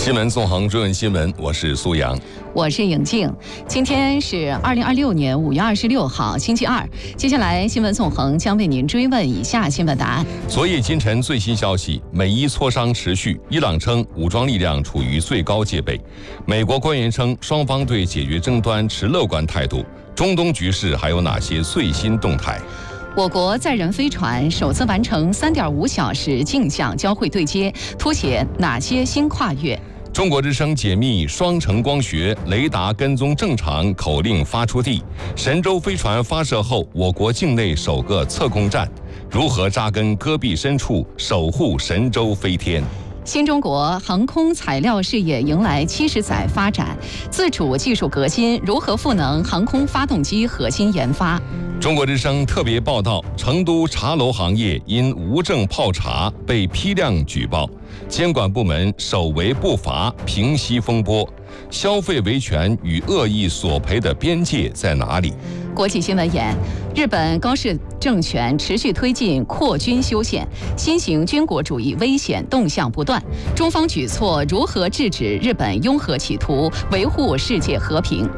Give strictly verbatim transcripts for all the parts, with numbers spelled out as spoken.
新闻纵横追问新闻，我是苏阳， 我是颖静。今天是二零二六年五月二十六号，星期二。接下来新闻纵横将为您追问以下新闻答案。 昨夜今晨最新消息，美伊磋商持续，伊朗称武装力量处于最高戒备，美国官员称双方对解决争端持乐观态度。中东局势还有哪些最新动态？ 我国载人飞船首次完成三点五小时镜像交会对接，凸显哪些新跨越？ 中国之声解密双程光学雷达跟踪正常，口令发出地。神舟飞船发射后，我国境内首个测控站，如何扎根戈壁深处，守护神舟飞天？ 新中国航空材料事业迎来七十载发展，自主技术革新如何赋能航空发动机核心研发？ 中国之声特别报道：成都茶楼行业因无证泡茶被批量举报，监管部门首为不罚，平息风波。消费维权与恶意索赔的边界在哪里？ 国际新闻言，日本高市政权持续推进扩军修宪，新型军国主义危险动向不断。中方举措如何制止日本拥核企图，维护世界和平？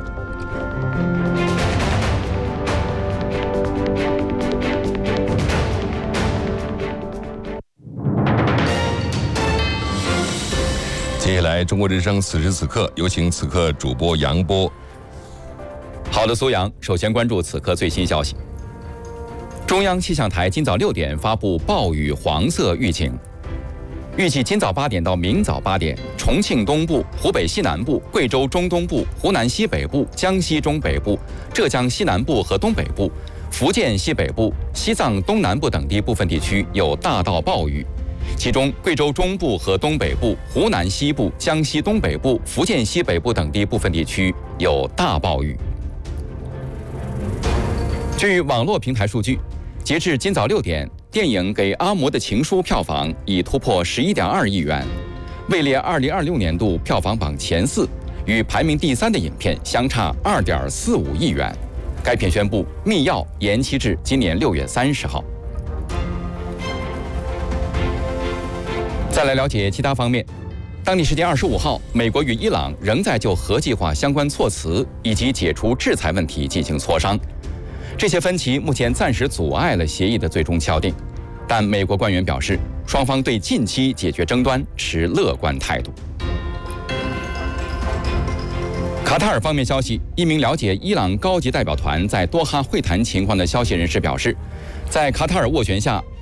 接下来，中国之声此时此刻有请此刻主播杨波。 好的，苏阳，首先关注此刻最新消息。中央气象台今早六点发布暴雨黄色预警，预计今早八点到明早八点，重庆东部、湖北西南部、贵州中东部、湖南西北部、江西中北部、浙江西南部和东北部、福建西北部、西藏东南部等地部分地区有大到暴雨。其中，贵州中部和东北部、湖南西部、江西东北部、福建西北部等地部分地区有大暴雨。据网络平台数据，截至今早六点，电影《给阿嬷的情书》票房已突破十一点二亿元，位列二零二六年度票房榜前四，与排名第三的影片相差二点四五亿元。该片宣布《密钥》延期至今年六月三十号。再来了解其他方面。当地时间二十五号，美国与伊朗仍在就核计划相关措辞以及解除制裁问题进行磋商。这些分歧目前暂时阻碍了协议的最终敲定，但美国官员表示，双方对近期解决争端持乐观态度。卡塔尔方面消息，一名了解伊朗高级代表团在多哈会谈情况的消息人士表示，在卡塔尔斡旋下，